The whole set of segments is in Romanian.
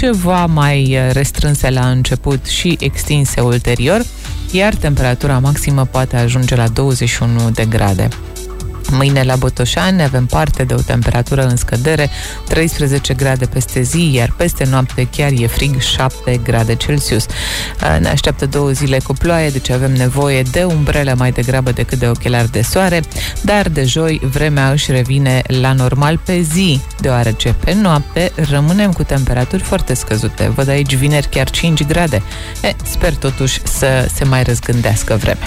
ceva mai restrânse la început și extinse ulterior, iar temperatura maximă poate ajunge la 21 de grade. Mâine la Botoșani avem parte de o temperatură în scădere, 13 grade peste zi, iar peste noapte chiar e frig, 7 grade Celsius. Ne așteaptă 2 zile cu ploaie, deci avem nevoie de umbrele mai degrabă decât de ochelari de soare, dar de joi vremea își revine la normal pe zi, deoarece pe noapte rămânem cu temperaturi foarte scăzute. Văd aici vineri chiar 5 grade. Sper totuși să se mai răzgândească vremea.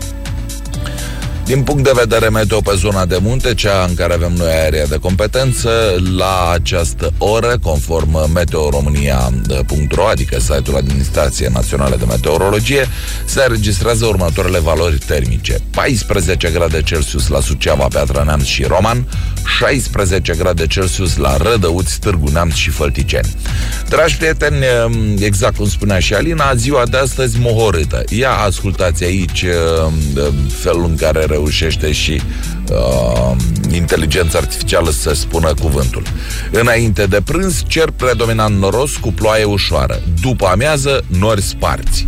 Din punct de vedere meteo pe zona de munte, cea în care avem noi area de competență, la această oră, conform meteoromânia.ro, adică site-ul Administrației Naționale de Meteorologie, se înregistrează următoarele valori termice: 14 grade Celsius la Suceava, Piatra Neamț și Roman, 16 grade Celsius la Rădăuți, Târgu Neamț și Fălticeni. Dragi prieteni, exact cum spunea și Alina, ziua de astăzi mohorâtă. Ia ascultați aici felul în care reușește și inteligența artificială să spună cuvântul. Înainte de prânz, cer predominant noros cu ploaie ușoară. După amiază, nori sparți.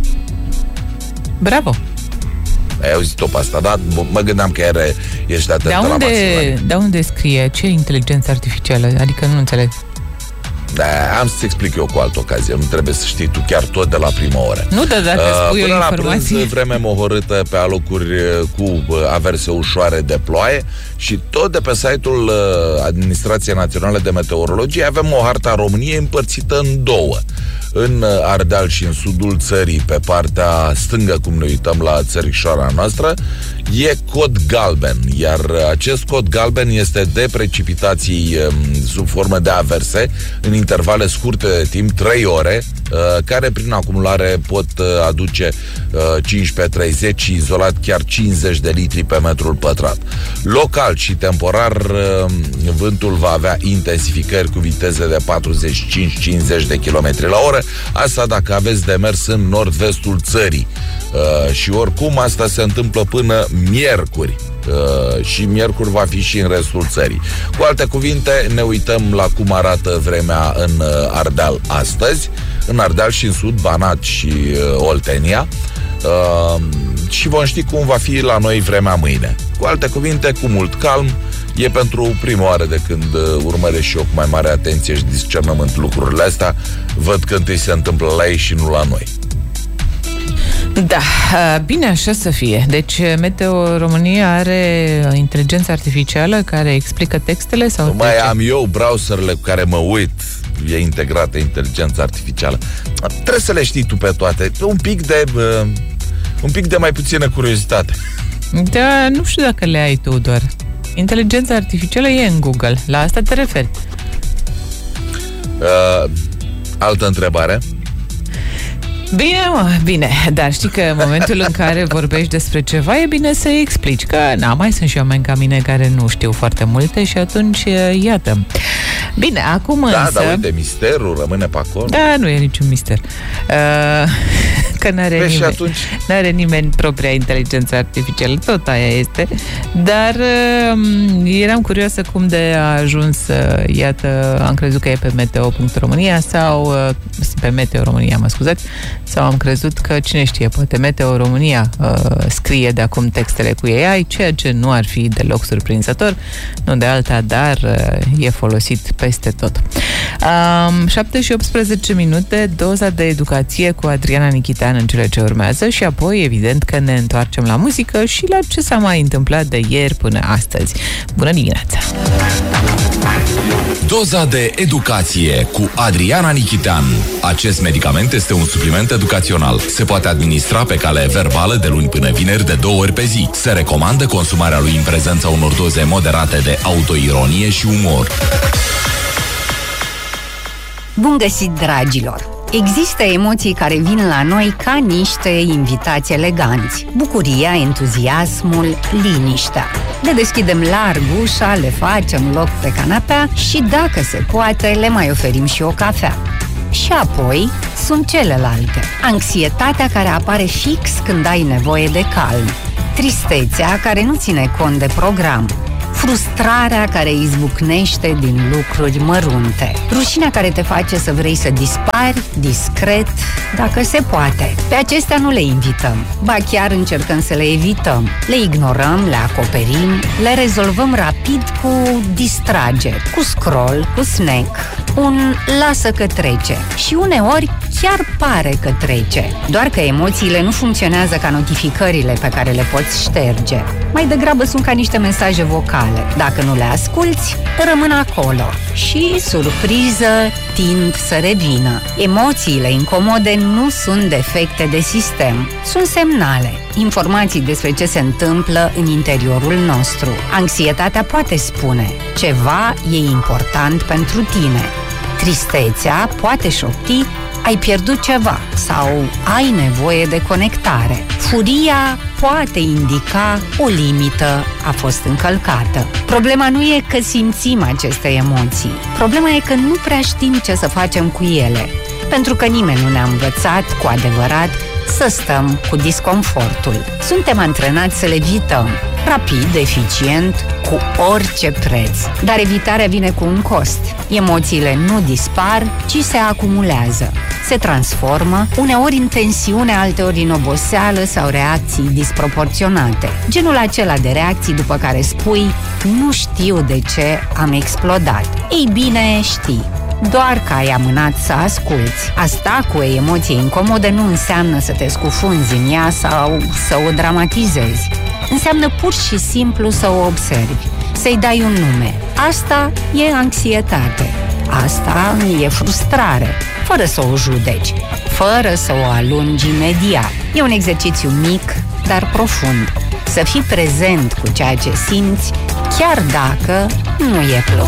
Bravo! Ai auzit-o pe asta, da? Mă gândeam că ești atent la maximă. De unde scrie? Ce inteligență artificială? Adică nu înțeleg. Da, am să-ți explic eu cu altă ocazie. Nu trebuie să știi tu chiar tot de la prima oră. Nu, dar dacă spui o informație... Până la prânz, vreme mohorâtă pe alocuri cu averse ușoare de ploaie. Și tot de pe site-ul Administrației Naționale de Meteorologie avem o hartă a României împărțită în două. În Ardeal și în sudul țării, pe partea stângă, cum ne uităm la țărișoara noastră, e cod galben, iar acest cod galben este de precipitații sub formă de averse în intervale scurte de timp, 3 ore, care prin acumulare pot aduce 15-30 și izolat chiar 50 de litri pe metrul pătrat. Local și temporar, vântul va avea intensificări cu viteze de 45-50 de km la oră, asta dacă aveți de mers în nord-vestul țării. Și oricum asta se întâmplă până miercuri. Și miercuri va fi și în restul țării. Cu alte cuvinte, ne uităm la cum arată vremea în Ardeal astăzi, în Ardeal și în sud, Banat și Oltenia, și vom ști cum va fi la noi vremea mâine. Cu alte cuvinte, cu mult calm. E pentru prima oară de când urmăresc și eu cu mai mare atenție și discernământ lucrurile astea. Văd că întâi se întâmplă la ei și nu la noi. Da, bine, așa să fie. Deci Meteo România are inteligență artificială care explică textele? Sau nu mai am eu browserele cu care mă uit, e integrată inteligența artificială. Trebuie să le știi tu pe toate. Un pic de mai puțină curiozitate. Da, nu știu dacă le ai tu doar. Inteligența artificială e în Google. La asta te referi? Altă întrebare? Bine, dar știi că în momentul în care vorbești despre ceva e bine să-i explici, că mai sunt și oameni ca mine care nu știu foarte multe și atunci, iată. Bine, acum însă... Da, uite, misterul rămâne pe acolo. Da, nu e niciun mister. Că n-are nimeni propria inteligență artificială, tot aia este. Dar eram curioasă cum de a ajuns, iată, am crezut că e pe meteo.românia sau pe Meteo România, mă scuzați, sau am crezut că, cine știe, poate Meteo România scrie de acum textele cu AI, ceea ce nu ar fi deloc surprinzător, nu de alta, dar e folosit peste tot. 7 și 18 minute, doza de educație cu Adriana Nichitean în cele ce urmează și apoi, evident, că ne întoarcem la muzică și la ce s-a mai întâmplat de ieri până astăzi. Bună dimineața! Doza de educație cu Adriana Nichitean. Acest medicament este un supliment educațional. Se poate administra pe cale verbală de luni până vineri de 2 ori pe zi. Se recomandă consumarea lui în prezența unor doze moderate de autoironie și umor. Bun găsit, dragilor! Există emoții care vin la noi ca niște invitați eleganți. Bucuria, entuziasmul, liniștea. Le deschidem larg ușa, le facem loc pe canapea și, dacă se poate, le mai oferim și o cafea. Și apoi sunt celelalte. Anxietatea care apare fix când ai nevoie de calm. Tristețea care nu ține cont de program. frustrarea care izbucnește din lucruri mărunte, rușinea care te face să vrei să dispari discret, dacă se poate. Pe acestea nu le invităm, ba chiar încercăm să le evităm. Le ignorăm, le acoperim, le rezolvăm rapid cu distrageri, cu scroll, cu snack, un lasă că trece. Și uneori chiar pare că trece, doar că emoțiile nu funcționează ca notificările pe care le poți șterge. Mai degrabă sunt ca niște mesaje vocale. Dacă nu le asculți, rămân acolo și, surpriză, tind să revină. Emoțiile incomode nu sunt defecte de sistem, sunt semnale, informații despre ce se întâmplă în interiorul nostru. Anxietatea poate spune: ceva e important pentru tine. Tristețea poate șopti: ai pierdut ceva sau ai nevoie de conectare. Furia poate indica: o limită a fost încălcată. Problema nu e că simțim aceste emoții. Problema e că nu prea știm ce să facem cu ele, pentru că nimeni nu ne-a învățat cu adevărat să stăm cu disconfortul. Suntem antrenați să le evităm, rapid, eficient, cu orice preț. Dar evitarea vine cu un cost. Emoțiile nu dispar, ci se acumulează. Se transformă, uneori în tensiune, alteori în oboseală sau reacții disproporționate. Genul acela de reacții după care spui: nu știu de ce am explodat. Ei bine, știi, doar că ai amânat să asculți. Asta cu o emoție incomodă nu înseamnă să te scufunzi în ea sau să o dramatizezi. Înseamnă pur și simplu să o observi, să-i dai un nume. Asta e anxietate. Asta e frustrare, fără să o judeci, fără să o alungi imediat. E un exercițiu mic, dar profund. Să fii prezent cu ceea ce simți, chiar dacă nu e plăcut.